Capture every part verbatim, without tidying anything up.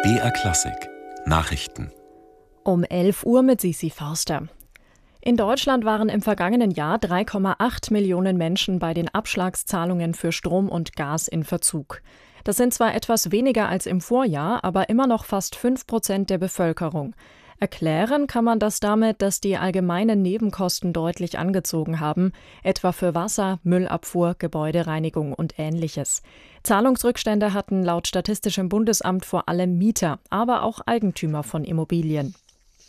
B R Klassik Nachrichten Um elf Uhr mit Sisi Förster. In Deutschland waren im vergangenen Jahr drei Komma acht Millionen Menschen bei den Abschlagszahlungen für Strom und Gas in Verzug. Das sind zwar etwas weniger als im Vorjahr, aber immer noch fast fünf Prozent der Bevölkerung. Erklären kann man das damit, dass die allgemeinen Nebenkosten deutlich angezogen haben, etwa für Wasser, Müllabfuhr, Gebäudereinigung und Ähnliches. Zahlungsrückstände hatten laut Statistischem Bundesamt vor allem Mieter, aber auch Eigentümer von Immobilien.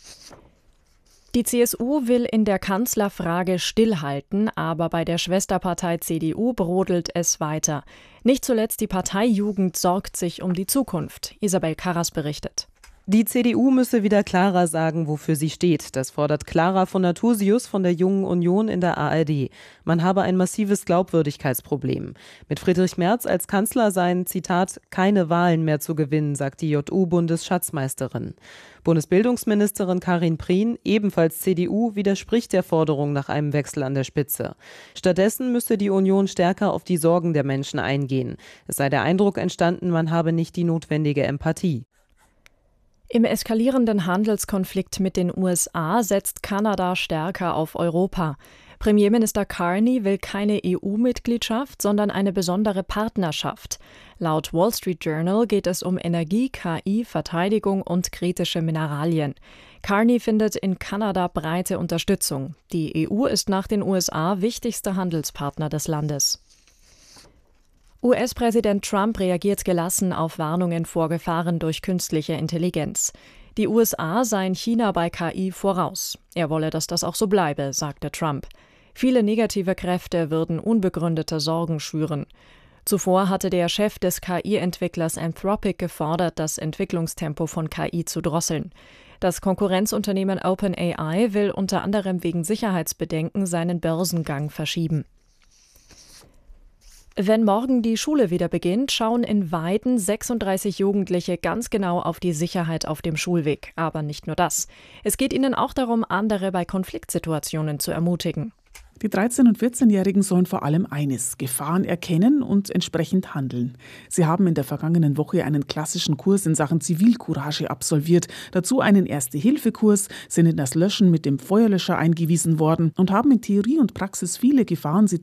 Die C S U will in der Kanzlerfrage stillhalten, aber bei der Schwesterpartei C D U brodelt es weiter. Nicht zuletzt die Parteijugend sorgt sich um die Zukunft. Isabel Karras berichtet. Die C D U müsse wieder klarer sagen, wofür sie steht. Das fordert Clara von Nathusius von der Jungen Union in der A R D. Man habe ein massives Glaubwürdigkeitsproblem. Mit Friedrich Merz als Kanzler seien, Zitat, keine Wahlen mehr zu gewinnen, sagt die J U-Bundesschatzmeisterin. Bundesbildungsministerin Karin Prien, ebenfalls C D U, widerspricht der Forderung nach einem Wechsel an der Spitze. Stattdessen müsse die Union stärker auf die Sorgen der Menschen eingehen. Es sei der Eindruck entstanden, man habe nicht die notwendige Empathie. Im eskalierenden Handelskonflikt mit den U S A setzt Kanada stärker auf Europa. Premierminister Carney will keine E U-Mitgliedschaft, sondern eine besondere Partnerschaft. Laut Wall Street Journal geht es um Energie, K I, Verteidigung und kritische Mineralien. Carney findet in Kanada breite Unterstützung. Die E U ist nach den U S A wichtigster Handelspartner des Landes. U S-Präsident Trump reagiert gelassen auf Warnungen vor Gefahren durch künstliche Intelligenz. Die U S A seien China bei K I voraus. Er wolle, dass das auch so bleibe, sagte Trump. Viele negative Kräfte würden unbegründete Sorgen schüren. Zuvor hatte der Chef des K I-Entwicklers Anthropic gefordert, das Entwicklungstempo von K I zu drosseln. Das Konkurrenzunternehmen OpenAI will unter anderem wegen Sicherheitsbedenken seinen Börsengang verschieben. Wenn morgen die Schule wieder beginnt, schauen in Weiden sechsunddreißig Jugendliche ganz genau auf die Sicherheit auf dem Schulweg. Aber nicht nur das. Es geht ihnen auch darum, andere bei Konfliktsituationen zu ermutigen. Die dreizehn- und vierzehnjährigen sollen vor allem eines: Gefahren erkennen und entsprechend handeln. Sie haben in der vergangenen Woche einen klassischen Kurs in Sachen Zivilcourage absolviert, dazu einen Erste-Hilfe-Kurs, sind in das Löschen mit dem Feuerlöscher eingewiesen worden und haben in Theorie und Praxis viele Gefahren